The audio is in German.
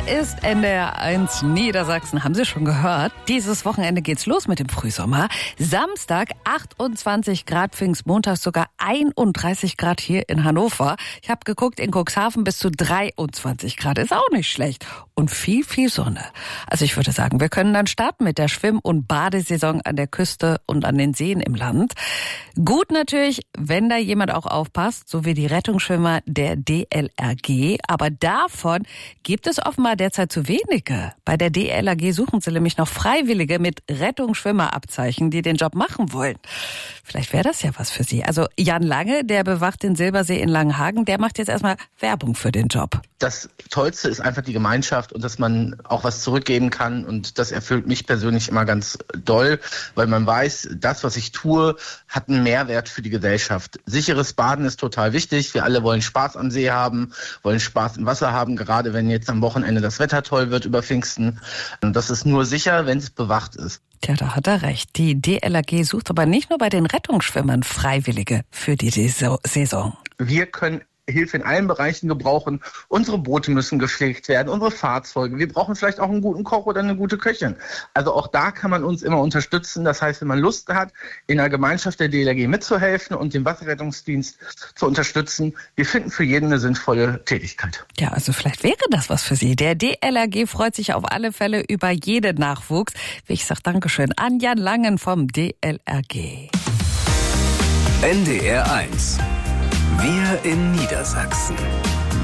ist NDR 1 Niedersachsen. Haben Sie schon gehört? Dieses Wochenende geht's los mit dem Frühsommer. Samstag 28 Grad, Pfingstmontag sogar 31 Grad hier in Hannover. Ich habe geguckt, in Cuxhaven bis zu 23 Grad. Ist auch nicht schlecht. Und viel, viel Sonne. Also ich würde sagen, wir können dann starten mit der Schwimm- und Badesaison an der Küste und an den Seen im Land. Gut natürlich, wenn da jemand auch aufpasst, so wie die Rettungsschwimmer der DLRG. Aber davon gibt es offenbar derzeit zu wenige. Bei der DLRG suchen sie nämlich noch Freiwillige mit Rettungsschwimmerabzeichen, die den Job machen wollen. Vielleicht wäre das ja was für Sie. Also Jan Lange, der bewacht den Silbersee in Langenhagen, der macht jetzt erstmal Werbung für den Job. Das Tollste ist einfach die Gemeinschaft und dass man auch was zurückgeben kann. Und das erfüllt mich persönlich immer ganz doll, weil man weiß, das, was ich tue, hat einen Mehrwert für die Gesellschaft. Sicheres Baden ist total wichtig. Wir alle wollen Spaß am See haben, wollen Spaß im Wasser haben, gerade wenn jetzt am Wochenende das Wetter toll wird über Pfingsten. Und das ist nur sicher, wenn es bewacht ist. Tja, da hat er recht. Die DLRG sucht aber nicht nur bei den Rettungsschwimmern Freiwillige für die Saison. Wir können Hilfe in allen Bereichen gebrauchen. Unsere Boote müssen gepflegt werden, unsere Fahrzeuge. Wir brauchen vielleicht auch einen guten Koch oder eine gute Köchin. Also auch da kann man uns immer unterstützen. Das heißt, wenn man Lust hat, in der Gemeinschaft der DLRG mitzuhelfen und den Wasserrettungsdienst zu unterstützen, wir finden für jeden eine sinnvolle Tätigkeit. Ja, also vielleicht wäre das was für Sie. Der DLRG freut sich auf alle Fälle über jeden Nachwuchs. Wie ich sage, Dankeschön an Jan Langen vom DLRG. NDR 1. Wir in Niedersachsen.